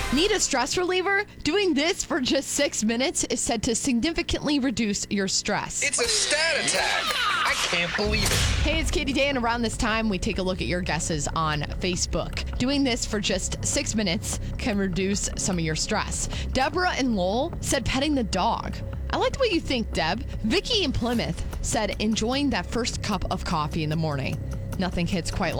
Need a stress reliever? Doing this for just 6 minutes is said to significantly reduce your stress. It's a stat attack. I can't believe it. Hey, it's Katie Day, and around this time, we take a look at your guesses on Facebook. Doing this for just 6 minutes can reduce some of your stress. Deborah and Lowell said petting the dog. I like the way you think, Deb. Vicky in Plymouth said enjoying that first cup of coffee in the morning. Nothing hits quite